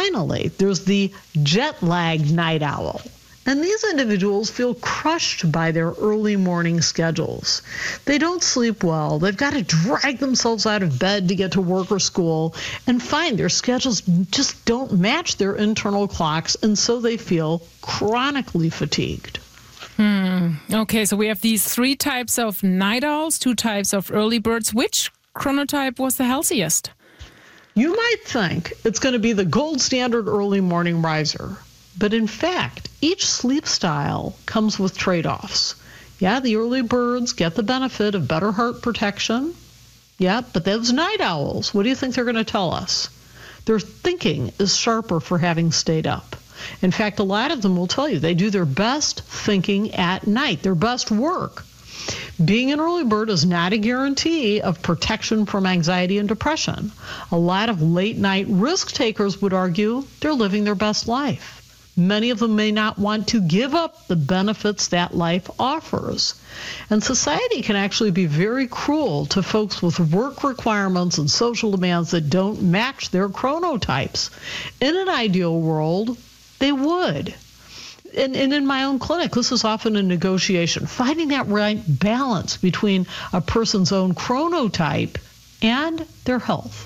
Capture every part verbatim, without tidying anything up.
finally, there's the jet lag night owl. And these individuals feel crushed by their early morning schedules. They don't sleep well. They've got to drag themselves out of bed to get to work or school and find their schedules just don't match their internal clocks, and so they feel chronically fatigued. Hmm. Okay, so we have these three types of night owls, two types of early birds. Which chronotype was the healthiest? You might think it's going to be the gold standard early morning riser. But in fact, each sleep style comes with trade-offs. Yeah, the early birds get the benefit of better heart protection. Yeah, but those night owls, what do you think they're going to tell us? Their thinking is sharper for having stayed up. In fact, a lot of them will tell you they do their best thinking at night, their best work. Being an early bird is not a guarantee of protection from anxiety and depression. A lot of late-night risk takers would argue they're living their best life. Many of them may not want to give up the benefits that life offers. And society can actually be very cruel to folks with work requirements and social demands that don't match their chronotypes. In an ideal world, they would. And, and in my own clinic, this is often a negotiation, finding that right balance between a person's own chronotype and their health.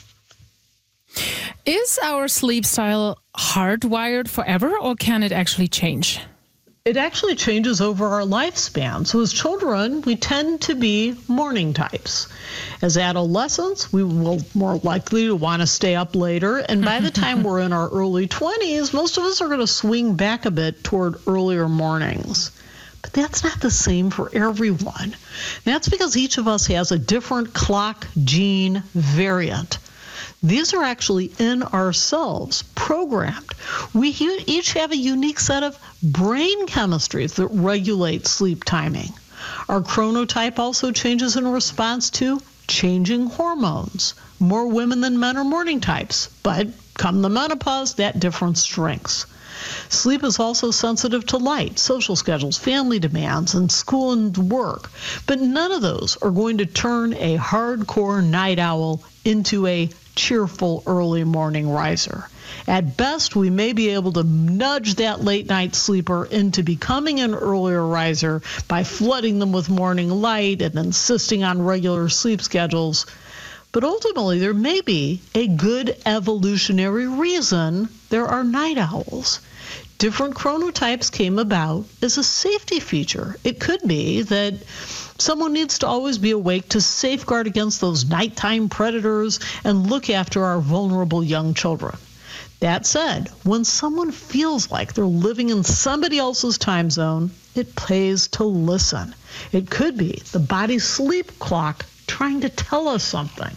Is our sleep style hardwired forever, or can it actually change? It actually changes over our lifespan. So as children, we tend to be morning types. As adolescents, we will more likely to want to stay up later. And by the time we're in our early twenties, most of us are going to swing back a bit toward earlier mornings. But that's not the same for everyone. That's because each of us has a different clock gene variant. These are actually in ourselves, programmed. We each have a unique set of brain chemistries that regulate sleep timing. Our chronotype also changes in response to changing hormones. More women than men are morning types, but come the menopause, that difference shrinks. Sleep is also sensitive to light, social schedules, family demands, and school and work. But none of those are going to turn a hardcore night owl into a cheerful early morning riser. At best, we may be able to nudge that late night sleeper into becoming an earlier riser by flooding them with morning light and insisting on regular sleep schedules. But ultimately, there may be a good evolutionary reason there are night owls. Different chronotypes came about as a safety feature. It could be that someone needs to always be awake to safeguard against those nighttime predators and look after our vulnerable young children. That said, when someone feels like they're living in somebody else's time zone, it pays to listen. It could be the body's sleep clock trying to tell us something.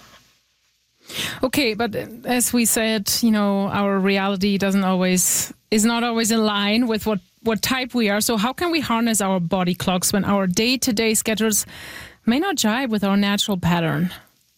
Okay, but as we said, you know, our reality doesn't always is not always in line with what, what type we are. So how can we harness our body clocks when our day-to-day schedules may not jive with our natural pattern?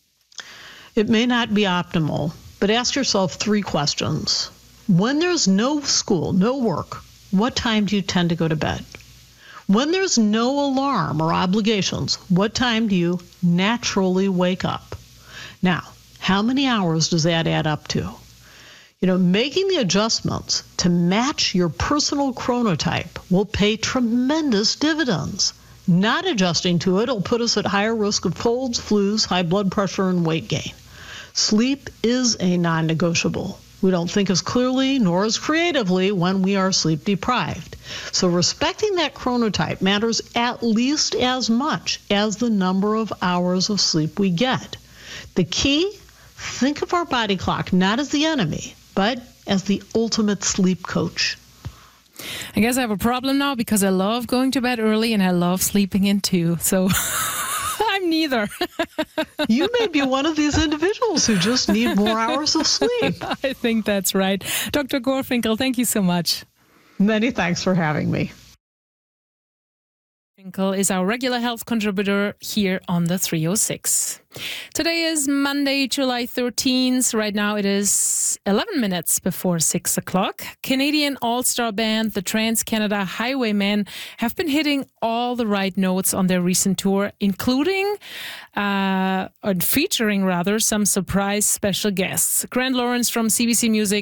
It may not be optimal, but ask yourself three questions. When there's no school, no work, what time do you tend to go to bed? When there's no alarm or obligations, what time do you naturally wake up? Now, how many hours does that add up to? You know, making the adjustments to match your personal chronotype will pay tremendous dividends. Not adjusting to it will put us at higher risk of colds, flus, high blood pressure, and weight gain. Sleep is a non-negotiable. We don't think as clearly nor as creatively when we are sleep deprived. So respecting that chronotype matters at least as much as the number of hours of sleep we get. The key, think of our body clock not as the enemy, but as the ultimate sleep coach. I guess I have a problem now because I love going to bed early and I love sleeping in too. So I'm neither. You may be one of these individuals who just need more hours of sleep. I think that's right. Doctor Gorfinkel, thank you so much. Many thanks for having me. Finkel is our regular health contributor here on the three oh six. Today is Monday, July thirteenth. Right now it is eleven minutes before six o'clock. Canadian all-star band, the Trans-Canada Highwaymen, have been hitting all the right notes on their recent tour, including uh, and featuring rather some surprise special guests. Grant Lawrence from C B C Music